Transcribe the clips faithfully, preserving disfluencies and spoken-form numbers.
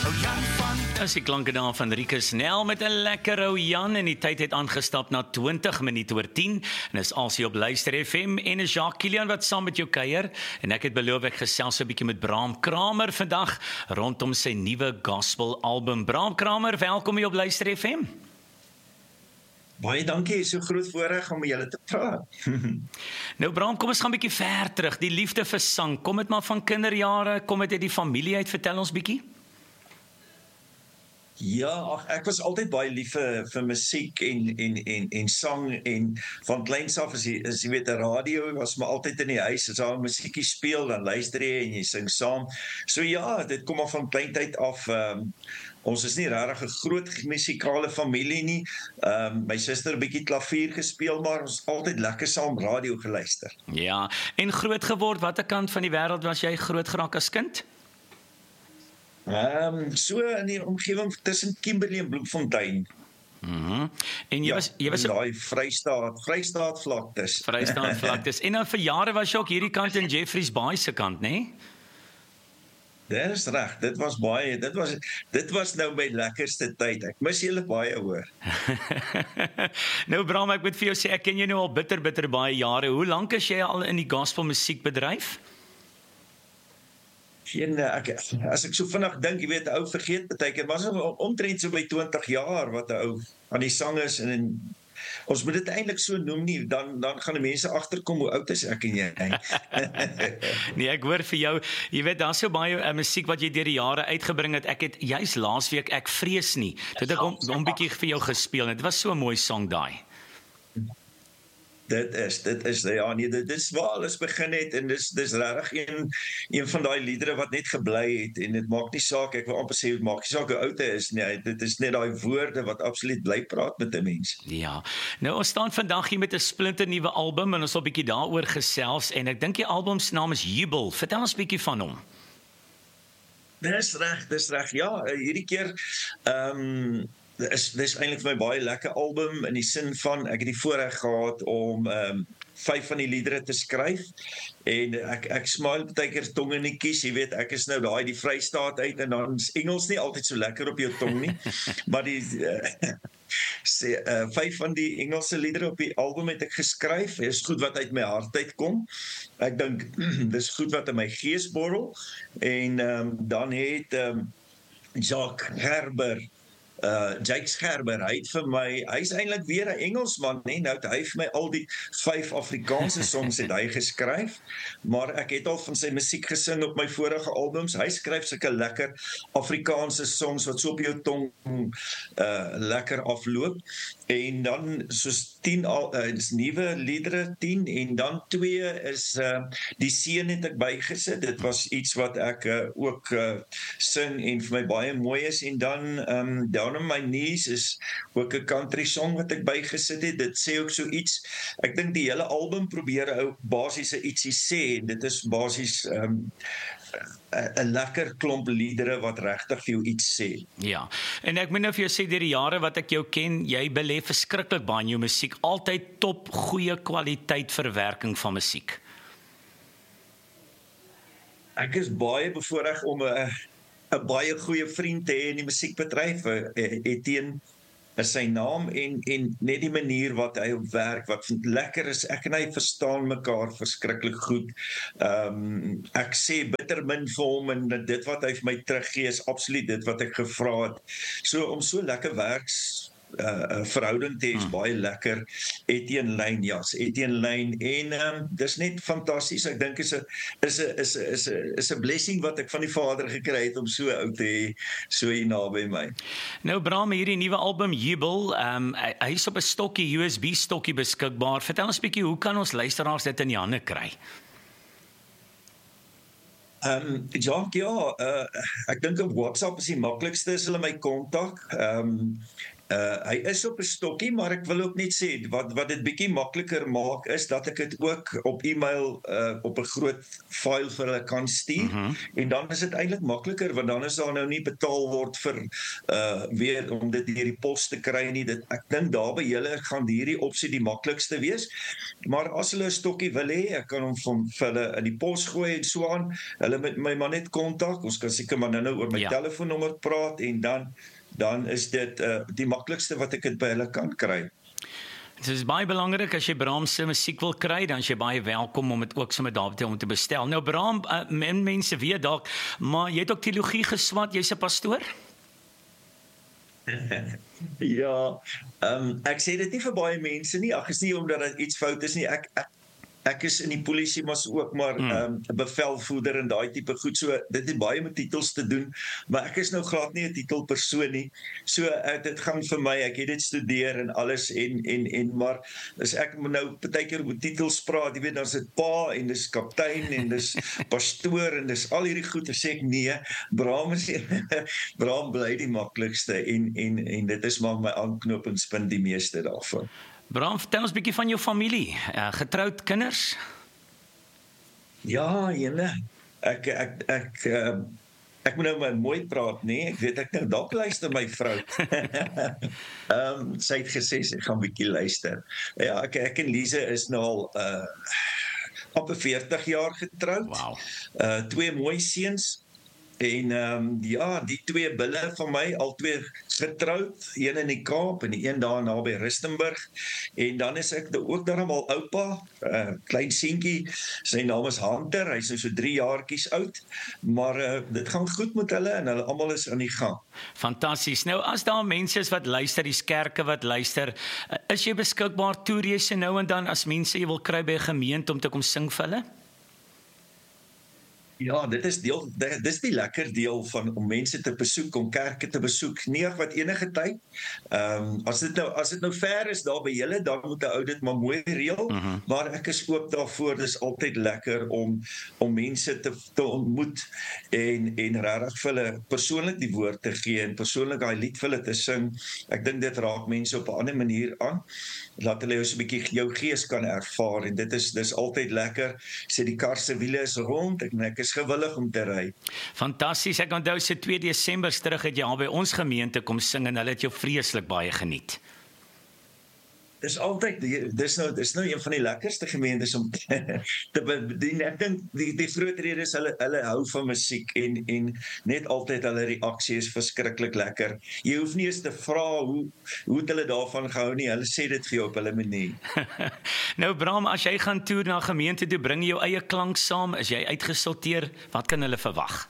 As die klanke daar van Rieke Snell met 'n lekker ou Jan en die tyd het aangestap na twintig minute oor tien en is alsie op Luister F M en is Jacques Kilian wat saam met jou kuier en ek het beloof ek gesels 'n bietjie met Bram Kramer vandag rondom sy nuwe gospel album. Bram Kramer, welkom hier op Luister F M. Baie dankie, so groot voorreg om met julle te praat. Nou Bram, kom ons gaan 'n bietjie ver terug. Die liefde vir sang, kom dit maar van kinderjare, kom dit uit die familie uit, vertel ons bietjie. Ja, ach, ek was altyd baie lief vir, vir musiek en, en, en, en sang en van kleins af as jy, as jy weet, die radio was maar altyd in die huis, as daar musiekie speel, dan luister jy en jy sing saam. So ja, dit kom maar van kleintyd af. Um, ons is nie regtig 'n groot musikale familie nie. Um, my suster 'n bietjie klavier gespeel, maar ons altyd lekker saam radio geluister. Ja, en groot geword, watter kant van die wêreld was jy groot geraak as kind? Ehm um, so in die omgewing tussen Kimberley en Bloemfontein. Mhm. En jy ja, was jy was in daai Vrystaat, Vrystaat vlaktes. Vrystaat vlaktes. En dan vir jare was jy ook hierdie kant in Jeffreys Bay se kant, né? Nee? Dit is reg. Dit was baie, dit was dit was nou my lekkerste tyd. Ek mis julle baie hoor. Nou Bram, ek moet vir jou sê ek ken jou nou al bitter bitter baie jare. Hoe lank is jy al in die gospel musiekbedryf? Geen, ek, as ek so vinnig dink, jy weet, 'n ou vergeet baie keer, was omtrent so by twintig jaar wat 'n ou aan die sang is en, en ons moet dit eintlik so noem nie, dan dan gaan die mense agterkom hoe oud is ek en jy. Nee, ek hoor vir jou, jy weet daar's so baie uh, musiek wat jy deur die jare uitgebring het. Ek het juis laasweek Ek Vrees Nie. Dit het ek om 'n bietjie vir jou gespeel. Dit was so 'n mooi song daai. Dit is, dit is, ja nee, dit is waar alles begin het en dis dis regtig een een van daai liedere wat net gebly het en dit maak nie saak, ek wil amper sê dit maak nie saak hoe oud hy is nie, dit is net daai woorde wat absoluut bly praat met 'n mens. Ja. Nou ons staan vandag hier met 'n splinter nuwe album en ons wil 'n bietjie daaroor gesels en ek dink die album se naam is Jubel. Vertel ons 'n bietjie van hom. Dis reg, dis reg. Ja, hierdie keer ehm um, Dis, dis eintlik vir my baie lekker album in die sin van ek het die voorreg gehad om um, vyf van die liedere te skryf en ek ek smile baie keer tong in die kies, jy weet ek is nou daai die Vrystaat uit en dan is Engels nie altyd so lekker op jou tong nie, maar die uh, sê uh, vyf van die Engelse liedere op die album het ek geskryf, is goed wat uit my hart uitkom. Ek dink dis goed wat in my gees borrel en um, dan het um, Jacques Gerber Uh, Jake Scherber, hy het vir my, hy is eintlik weer 'n Engelsman, nee, nou hy het vir my al die vyf Afrikaanse songs het hy geskryf, maar ek het al van sy musiek gesing op my vorige albums. Hy skryf sulke lekker Afrikaanse songs wat so op jou tong uh, lekker afloop. En dan soos tien al uh, is nuwe liedere tien en dan twee is uh, die seën het ek bygesit. Dit was iets wat ek uh, ook uh, sing en vir my baie mooi is en dan um, Down on My Knees is ook 'n country song wat ek bygesit het. Dit sê ook so iets. Ek dink die hele album probeer ou basies ietsie sê en dit is basies um, 'n lekker klomp liedere wat regtig vir jou iets sê. Ja, en ek moet nou vir jou sê, deur die jare wat ek jou ken, jy belê verskriklik baie in jou musiek, altyd top goeie kwaliteit verwerking van musiek. Ek is baie bevoorreg om 'n 'n baie goeie vriend te hê in die musiekbedryf, Etienne is sy naam en en net die manier wat hy op werk, wat lekker is, ek en hy verstaan mekaar verskriklik goed. Um, ek sê bitter min vir hom en dit wat hy vir my teruggee is absoluut dit wat ek gevra het. So om so lekker werks uh, verhouding te hê is hmm. baie lekker. Etienne Lyn, ja, Etienne Lyn en um, dis net fantasties. Ek dink is 'n is 'n is 'n is 'n is 'n blessing wat ek van die Vader gekry het om so oud te hê, so hier naby my. Nou Bram, hierdie nuwe album Jubel, um, hy, hy is op 'n stokkie, U S B stokkie beskikbaar. Vertel ons 'n bietjie, hoe kan ons luisteraars dit in die hande kry? Ehm um, ja, ja, uh, ek dink op WhatsApp is die maklikste, is hulle my kontak. Ehm um, Uh, hy is op 'n stokkie, maar ek wil ook net sê, wat, wat dit bietjie makliker maak, is dat ek dit ook op e-mail uh, op 'n groot file vir hulle kan stuur, Mhm. en dan is dit eintlik makliker, want dan is daar nou nie betaal word vir, uh, weer om dit deur die pos te kry nie. Dit, ek dink daar by julle gaan hierdie opsie die maklikste wees, maar as hulle 'n stokkie wil hê, ek kan hom van, vir hulle in die pos gooi en so aan, hulle met my maar net kontak, ons kan seker maar nou oor my Ja. telefoonnommer praat, en dan dan is dit uh, die maklikste wat ek dit by hulle kan kry. Dit is baie belangrik as jy Bram se musiek wil kry, dan is jy baie welkom om dit ook sommer daar te om te bestel. Nou Bram, uh, men, mense weet dalk, maar jy het ook teologie geswat, jy's 'n pastoor? Ja, um, ek sê dit nie vir baie mense nie, ag is nie omdat dit iets fout is nie, ek, ek Ek is in die polisie, maar ook maar 'n mm. um, bevelvoerder en daai tipe goed. So dit het baie met titels te doen, maar ek is nou glad nie 'n titelpersoon nie. So uh, dit gaan vir my, ek het dit studeer en alles en en en maar as ek nou partykeer met titels praat, jy weet, dan is dit pa en dis kaptein en dis pastoor en dis al hierdie goed, en sê ek nee, Bram is Bram bly die maklikste en en en dit is maar my aanknopingspunt die meeste daarvan. Bram, vertel ons 'n bietjie van jou familie. Uh, getroud, kinders? Ja, jene. Ek ek ek uh, ek moet nou maar mooi praat, nee. Ek weet ek nou dalk luister my vrou. Ehm um, sy het gesê sy gaan bietjie luister. Ja, ek ek en Lise is nou al uh amper veertig jaar getroud. Wow. Uh twee mooi seuns. En um, ja, die twee bulle van my, al twee getroud, een in die Kaap en die een daar naby Rustenburg. En dan is ek ook daarom al oupa, uh, klein seentjie, sy naam is Hunter, hy is nou so drie jaartjies oud, maar uh, dit gaan goed met hulle en hulle almal is aan die gang. Fantasties. Nou as daar mense is wat luister, die kerke wat luister, is jy beskikbaar toer jy se nou en dan as mense jy wil kry by 'n gemeente om te kom sing vir hulle? Ja, dit is deel, dit is die lekker deel van om mense te besoek, om kerke te besoek, nie wat enige tyd. Ehm um, as dit nou as dit nou ver is daar by julle, dan moet 'n ou dit maar mooi reël, uh -huh. maar ek is oop daarvoor. Dis altyd lekker om om mense te te ontmoet en en regtig vir hulle persoonlik die woord te gee en persoonlik daai lied vir hulle te sing. Ek dink dit raak mense op 'n ander manier aan. Laat hulle jou so 'n bietjie jou gees kan ervaar en dit is dis altyd lekker. Sê die kar se wiele is rond, ek ek is gewillig om te ry. Fantasties. Ek onthou se twee Desember terug het jy al by ons gemeente kom sing en hulle het jou vreeslik baie geniet. Dis altyd dis nou dis nou een van die lekkerste gemeentes om te, te bedien. Ek dink die die groot rede is hulle hulle hou van musiek en en net altyd hulle reaksie is verskriklik lekker. Jy hoef nie eens te vra hoe hoe het hulle daarvan gehou nie. Hulle sê dit vir jou op hulle manier. Nou Bram, as jy gaan toer na gemeente toe, bring jy jou eie klank saam, is jy uitgesorteer, wat kan hulle verwag?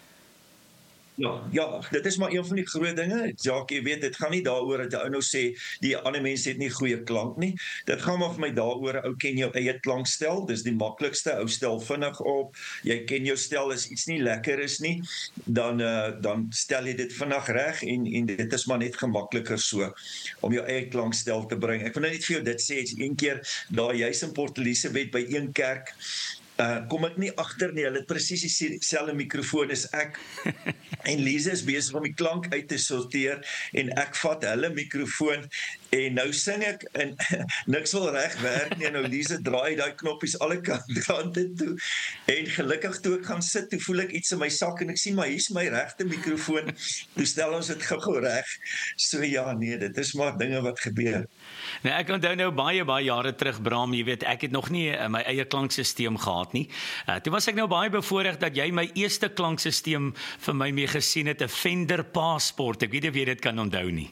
Ja, ja, dit is maar een van die groot dinge. Jacques, jy weet, dit gaan nie daaroor dat 'n ou nou sê die ander mense het nie goeie klank nie. Dit gaan maar vir my daaroor 'n ou ken jou eie klankstel. Dis die maklikste. Ou stel vinnig op. Jy ken jou stel, as iets nie lekker is nie, dan uh, dan stel jy dit vinnig reg en en dit is maar net gemakliker so om jou eie klankstel te bring. Ek wil net vir jou dit sê, een keer daar juis in Port Elizabeth by een kerk Uh, kom ek nie agter nie, hulle het presies dieselfde mikrofoon as ek en Lise is besig om die klank uit te sorteer en ek vat hulle mikrofoon en nou sing ek en niks wil reg werk nie en nou Lise draai daai knoppies alle kante toe en gelukkig toe ek gaan sit, toe voel ek iets in my sak en ek sien maar hier's my regte mikrofoon, toe stel ons dit gou reg. So ja, nee, dit is maar dinge wat gebeur. Nou ek onthou nou baie baie jare terug Bram, jy weet ek het nog nie uh, my eie klankstelsel gehad nie. Uh, toe was ek nou baie bevoorreg dat jy my eerste klankstelsel vir my mee gesien het, 'n Fender Passport. Ek weet nie of jy dit kan onthou nie.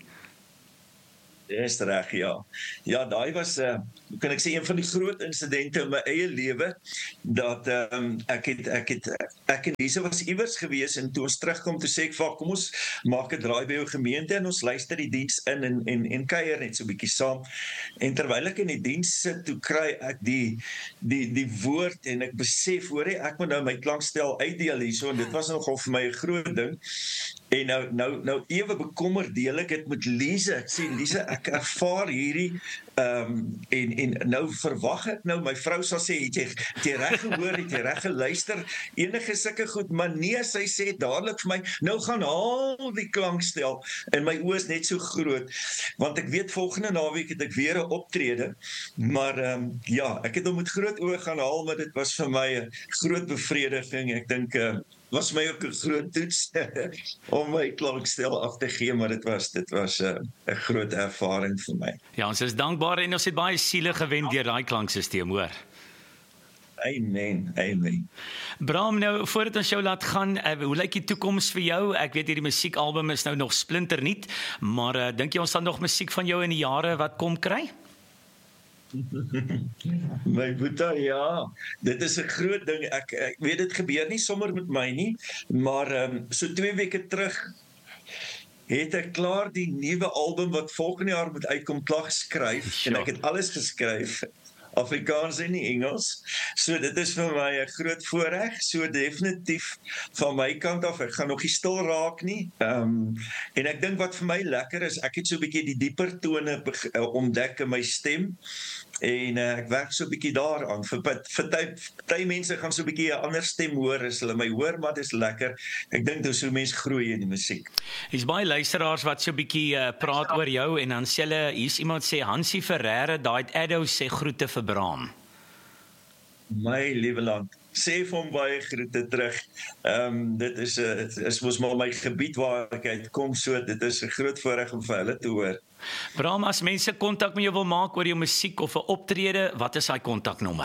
Dis reg, ja. Ja, daai was uh, kan ek sê een van die groot insidente in my eie lewe dat um, ek het ek het ek en Lise was iewers gewees en toe ons terugkom toe sê ek vir kom ons maak 'n draai by jou gemeente en ons luister die diens in en en en kuier net so 'n bietjie saam. En terwyl ek in die diens sit, toe kry ek die die die woord en ek besef hoor ek moet nou my klankstel uitdeel hierso en dit was nogal vir my 'n groot ding. En nou nou nou ewe bekommer deel ek dit met Lise. Ek sê Lise, ek ervaar hierdie ehm um, en en nou verwag ek nou my vrou sal sê het jy het jy reg gehoor, het jy reg geluister, enige sulke goed, maar nee, sy sê dadelik vir my, nou gaan haal die klankstel en my oë is net so groot, want ek weet volgende naweek het ek weer 'n optrede, maar ehm um, ja, ek het hom met groot oë gaan haal, maar dit was vir my 'n groot bevrediging. Ek dink uh, was my ook 'n groot toets om my klankstel af te gee, maar dit was dit was 'n uh, 'n groot ervaring vir my. Ja, ons is dankbaar en ons het baie siele gewen deur daai klankstelsel, hoor. Amen, amen. Bram, nou voordat ons jou laat gaan, uh, hoe lyk die toekoms vir jou? Ek weet hierdie musiekalbum is nou nog splinternuut, maar uh, dink jy ons sal nog musiek van jou in die jare wat kom kry? My boetie, ja, dit is 'n groot ding. Ek ek weet dit gebeur nie sommer met my nie, maar ehm um, so twee weke terug het ek klaar die nuwe album wat volgende jaar moet uitkom klaar geskryf Sure. en ek het alles geskryf. Afrikaans en nie Engels. So dit is vir my 'n groot voorreg, so definitief van my kant af, ek gaan nog nie stil raak nie. Ehm um, en ek dink wat vir my lekker is, ek het so 'n bietjie die dieper tone uh, ontdek in my stem. En uh, ek werk so 'n bietjie daaraan. Vir vir party mense gaan so 'n bietjie 'n ander stem hoor as hulle my hoor, maar dit is lekker. Ek dink dis hoe mense groei in die musiek. Hier's baie luisteraars wat so 'n bietjie uh, praat oor jou en dan sê hulle, hier's iemand sê Hansie Ferreira, daai Addo sê groete vir Bram. My liewe land, sê vir hom baie groete terug. Ehm um, dit is 'n uh, is mos maar my gebied waar ek uitkom, so dit is 'n groot voorreg om vir hulle te hoor. Bram, as mense kontak met jou wil maak oor jou musiek of 'n optrede, wat is daai kontaknommer?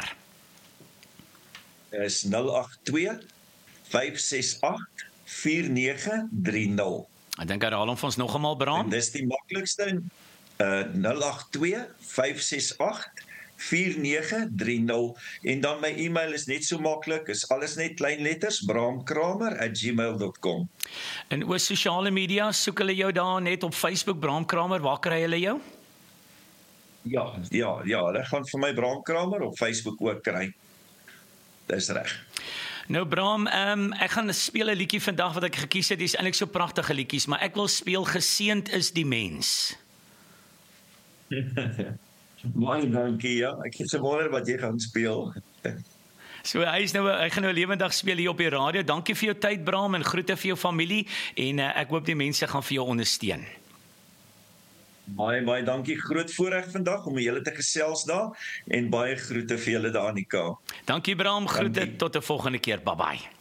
Is nul agt twee vyf ses agt vier nege drie nul. Ek dink herhaal hom vir ons nog eenmal, Bram. En dis die maklikste. Uh nul agt twee vyf ses agt vier nege drie nul en dan my e-mail is net so maklik, is alles net klein letters, braamkramer at gmail dot com. En oor sosiale media, soek hulle jou daar net op Facebook, Bram Kramer, waar kry hulle jou? Ja, ja, ja, hulle gaan vir my Braamkramer op Facebook ook kry. Dis reg. Nou Bram, um, ek gaan speel 'n liedjie vandag wat ek gekies het. Dis eintlik so pragtige liedjies, maar ek wil speel Geseënd is die mens. Baie dankie, ja. Ek het so wonder wat jy gaan speel. So hy is nou hy gaan nou lewendig speel hier op die radio. Dankie vir jou tyd, Bram, en groete vir jou familie en uh, ek hoop die mense gaan vir jou ondersteun. Baie baie dankie. Groot voorreg vandag om julle te gesels daar en baie groete vir julle daar in die Kaap. Dankie Bram, groete Dankie. tot 'n volgende keer. Bye bye.